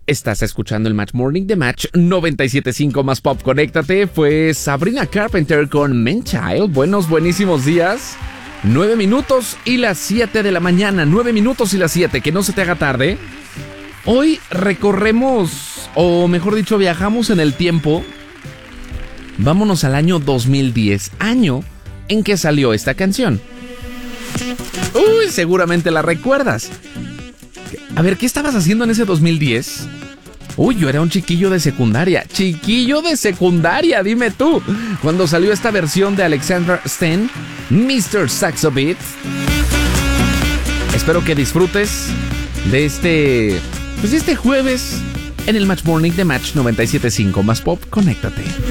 Estás escuchando el Match Morning de Match 97.5 más Pop. Conéctate. Fue Sabrina Carpenter con Man-Child. Buenísimos días. 9 minutos y las 7 de la mañana. 9 minutos y las 7. Que no se te haga tarde. Hoy recorremos, o mejor dicho, viajamos en el tiempo. Vámonos al año 2010. Año en que salió esta canción. Uy, seguramente la recuerdas. A ver, ¿qué estabas haciendo en ese 2010? Uy, yo era un chiquillo de secundaria. Chiquillo de secundaria, dime tú. Cuando salió esta versión de Alexandra Stan, Mr. Saxo Beat. Espero que disfrutes de este jueves en el Match Morning de Match 97.5 más Pop. Conéctate.